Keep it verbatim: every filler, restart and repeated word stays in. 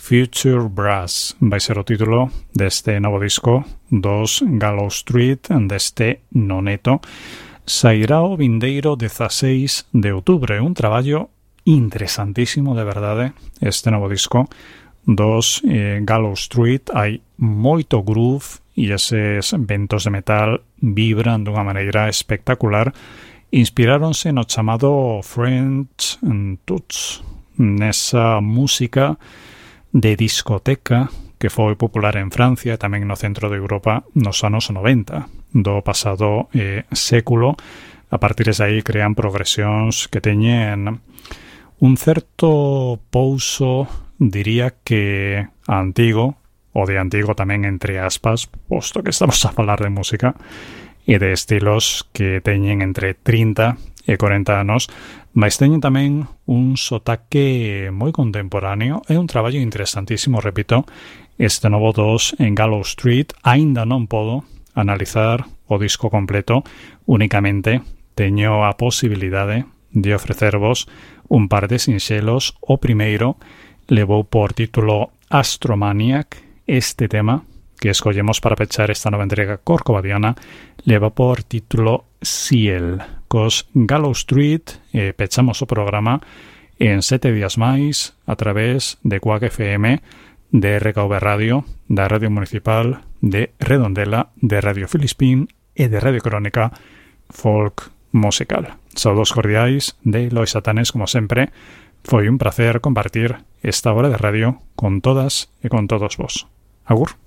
Future Brass vai ser o título deste novo disco dos Gallows Street deste noneto. Sairá o vindeiro dieciséis de outubro. Un traballo interesantísimo, de verdade, este novo disco dos eh, Gallows Street. Hai moito groove e eses ventos de metal vibran dunha maneira espectacular. Inspiráronse no chamado French Touch, nesa música de discoteca que foi popular en Francia e tamén no centro de Europa nos anos noventa do pasado eh, século. A partir de aí crean progresións que teñen un certo pouso, diría que antigo, o de antigo tamén entre aspas, posto que estamos a falar de música, e de estilos que teñen entre trinta e cuarenta anos, mas teñen tamén un sotaque moi contemporáneo. É un traballo interesantísimo, repito, este novo dos en Gallows Street. Aínda non podo analizar o disco completo, únicamente teño a posibilidade de ofrecervos un par de sinxelos. O primeiro levou por título Astromaniac. Este tema que escollemos para pechar esta nova entrega corcovadiana leva por título Ciel. Cos Gallows Street eh, pechamos o programa en sete días máis a través de Quack F M, de R K V Radio, da Radio Municipal de Redondela, de Radio Filispín e de Radio Crónica Folk Musical. Saúdos cordiais de Lois Satanes, como sempre. Foi un placer compartir esta hora de radio con todas e con todos vos. Agur.